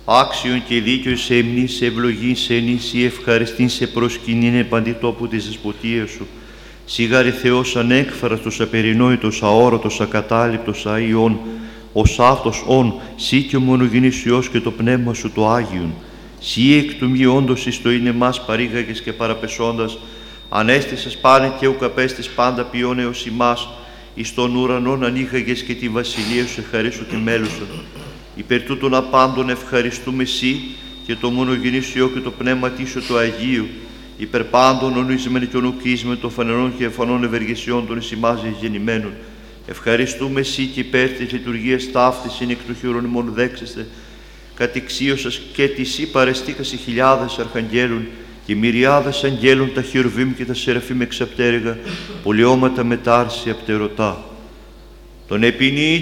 άξιον και δίκαιο σε εμνή, σε ευλογή, σε ενίσχυ, ευχαριστήν, σε προσκυνήν επαντή τόπου της δεσποτείας σου. Σιγάρε Θεός ανέκφραστος, απερινόητος, αόρατος, ακατάληπτος, αΐων, ως αυτός ον, σύ και ο μονογενής Υιός και το Πνεύμα σου το Άγιον. Σύ εκ του μη όντως εις το είναι εμάς παρήγαγες και παραπεσώντας, ανέστησας πάνε και ουκαπέστης πάντα ποιόν έως ημάς, εις των ουρανών ανοίγαγες και τη βασιλεία σου εχαρίσου και μέλουσον. Υπέρ τούτων απάντων ευχαριστούμε Σύ και το μονογενής Υιό και το Πνεύμα Τίσου του Αγίου, υπέρ πάντων ονείσμεν και ονουκίσμεν των φανερών και εφανών ευεργεσιών των εις ημάς γεννημένων. Ευχαριστούμε Σύ και υπέρ της λειτουργίας ταύτης είναι εκ του χειρών ημών δέξεστε, κατεξίωσας και τη Σύ παρεστήκασι χιλιάδες αρχαγγέλων και μυριάδες αγγέλων τα χερουβίμ και τα σεραφείμ εξαπτέρυγα, πολιώματα μετάρση απτερωτά. Τον επινή